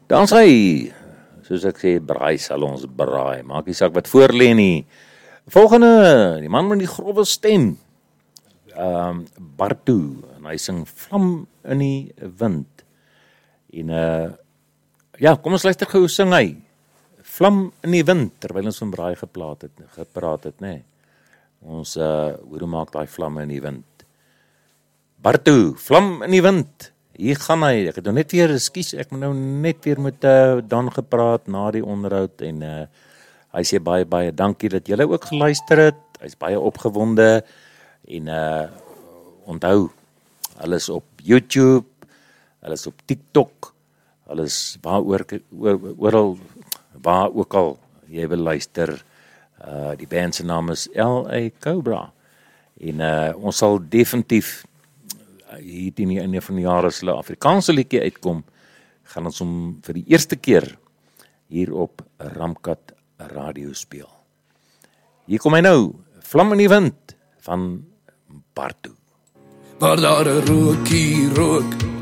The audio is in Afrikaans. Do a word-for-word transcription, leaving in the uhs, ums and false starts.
Dan sê hy, soos ek sê, braai sal ons braai, maak nie saak wat voorlê nie. Volgende, die man met die grove stem, um, Bartu, en hy sing Vlam in die wind. En uh, ja, kom ons luister gou, hoe sing hy? Vlam in die wind, terwyl ons van braai gepraat het, gepraat het, nee. Ons, uh, hoe maak die vlamme in die wind? Bartu, vlam in die wind, hier gaan hy, ek het nou net weer, skies, ek moet nou net weer met uh, Dan gepraat na die onderhoud, en uh, hy sê baie, baie dankie dat julle ook geluister het, hy is baie opgewonde, en uh, onthou, hulle is op YouTube, hulle is op TikTok, hulle is waar oor, oor, ooral, waar ook al jy wil luister, uh, die band se naam is L A Cobra, en uh, ons sal definitief, hier teen die einde van die jaar as hulle Afrikaanse liedjie uitkom, gaan ons hom vir die eerste keer hier op Ramkat Radio speel. Hier kom hy nou, Vlam in die wind van Bartu. Waar daar 'n rookie rook